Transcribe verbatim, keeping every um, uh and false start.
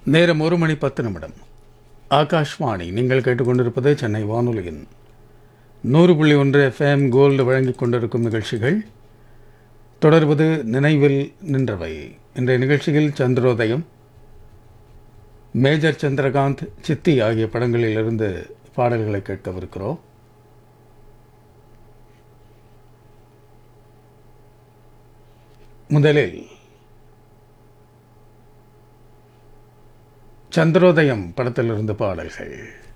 நேரம் ஒரு மணி பத்து நிமிடம். ஆகாஷ்வாணி. நீங்கள் கேட்டுக்கொண்டிருப்பது சென்னை வானொலியின் நூறு புள்ளி ஒன்று எஃப்எம் கோல்டு வழங்கிக் கொண்டிருக்கும் நிகழ்ச்சிகள். தொடர்வது நினைவில் நின்றவை. இன்றைய நிகழ்ச்சியில் சந்திரோதயம், மேஜர் சந்திரகாந்த், சித்தி ஆகிய படங்களிலிருந்து பாடல்களை கேட்கவிருக்கிறோம். முதலில் சந்திரோதயம் படத்திலிருந்து பாடல்கள்.